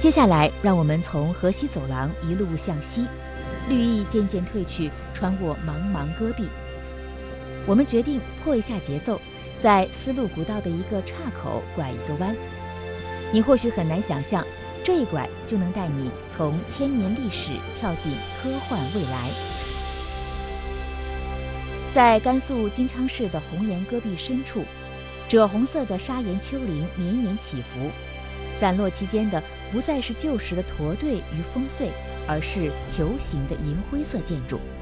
接下来，让我们从河西走廊一路向西，绿意渐渐褪去，穿过茫茫戈壁。我们决定破一下节奏，在丝路古道的一个岔口拐一个弯。你或许很难想象，这一拐就能带你从千年历史跳进科幻未来。在甘肃金昌市的红岩戈壁深处，赭红色的砂岩丘陵绵延起伏，散落其间的不再是旧时的驼队与烽燧，而是球形的银灰色建筑。